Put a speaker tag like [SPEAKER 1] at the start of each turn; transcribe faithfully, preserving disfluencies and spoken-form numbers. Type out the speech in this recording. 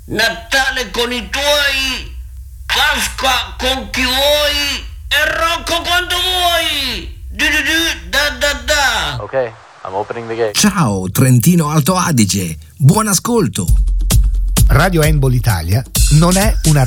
[SPEAKER 1] Natale con i tuoi, Pasqua con chi vuoi e Rocco quando vuoi. Du du du, da da da.
[SPEAKER 2] Ok, I'm opening the gate.
[SPEAKER 3] Ciao Trentino Alto Adige, buon ascolto.
[SPEAKER 4] Radio Handball Italia non è una